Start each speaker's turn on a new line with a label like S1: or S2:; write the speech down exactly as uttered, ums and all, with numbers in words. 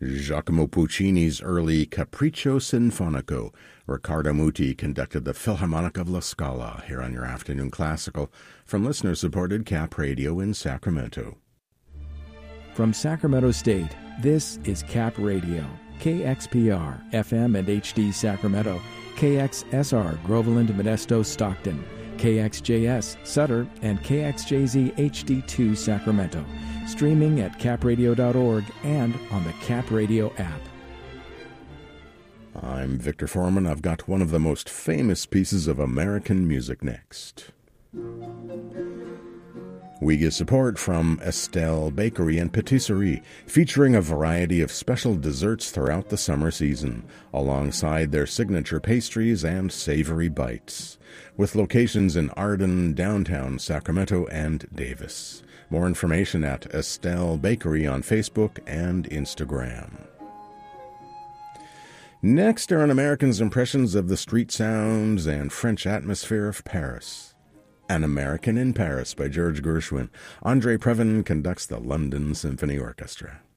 S1: Giacomo Puccini's early Capriccio Sinfonico. Riccardo Muti conducted the Philharmonic of La Scala here on your Afternoon Classical from listener-supported Cap Radio in Sacramento.
S2: From Sacramento State, this is Cap Radio, K X P R, F M and H D Sacramento, K X S R, Groveland, Modesto, Stockton, K X J S, Sutter, and K X J Z H D two Sacramento. Streaming at cap radio dot org and on the Cap Radio app.
S1: I'm Victor Foreman. I've got one of the most famous pieces of American music next. We get support from Estelle Bakery and Patisserie, featuring a variety of special desserts throughout the summer season, alongside their signature pastries and savory bites, with locations in Arden, downtown Sacramento, and Davis. More information at Estelle Bakery on Facebook and Instagram. Next are an American's impressions of the street sounds and French atmosphere of Paris. An American in Paris by George Gershwin. Andre Previn conducts the London Symphony Orchestra.